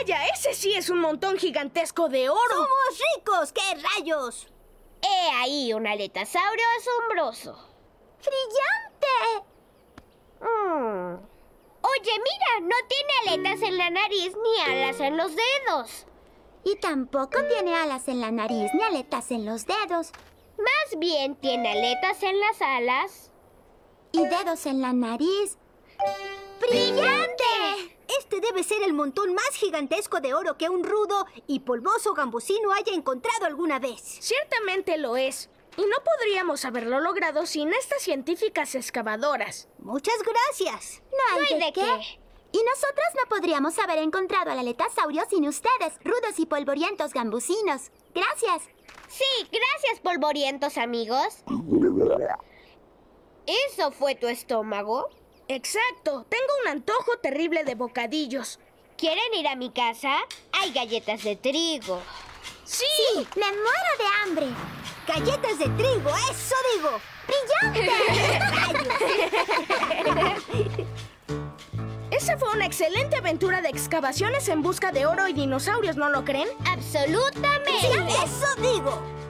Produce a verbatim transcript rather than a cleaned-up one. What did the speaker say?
Vaya, ese sí es un montón gigantesco de oro. ¡Somos ricos! ¡Qué rayos! He ahí un aletasaurio asombroso. ¡Brillante! Mm. Oye, mira, no tiene aletas en la nariz ni alas en los dedos. Y tampoco tiene alas en la nariz ni aletas en los dedos. Más bien tiene aletas en las alas. Y dedos en la nariz. ¡Brillante! Este debe ser el montón más gigantesco de oro que un rudo y polvoso gambusino haya encontrado alguna vez. Ciertamente lo es. Y no podríamos haberlo logrado sin estas científicas excavadoras. Muchas gracias. No hay, No hay de, de qué. qué. Y nosotros no podríamos haber encontrado al aletasaurio sin ustedes, rudos y polvorientos gambusinos. Gracias. Sí, gracias, polvorientos amigos. ¿Eso fue tu estómago? Exacto. Tengo un antojo terrible de bocadillos. ¿Quieren ir a mi casa? Hay galletas de trigo. ¡Sí! Sí, me muero de hambre. ¡Galletas de trigo! ¡Eso digo! ¡Brillante! Esa fue una excelente aventura de excavaciones en busca de oro y dinosaurios, ¿no lo creen? ¡Absolutamente! ¡Eso digo!